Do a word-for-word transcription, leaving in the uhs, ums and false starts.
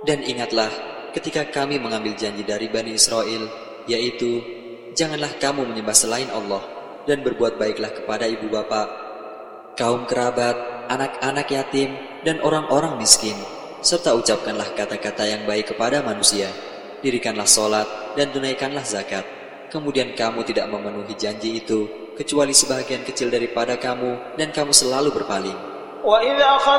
Dan ingatlah ketika kami mengambil janji dari Bani Israel, yaitu, janganlah kamu menyembah selain Allah, dan berbuat baiklah kepada ibu bapa, kaum kerabat, anak-anak yatim, dan orang-orang miskin, serta ucapkanlah kata-kata yang baik kepada manusia. Dirikanlah sholat dan tunaikanlah zakat. Kemudian kamu tidak memenuhi janji itu, kecuali sebahagian kecil daripada kamu, dan kamu selalu berpaling.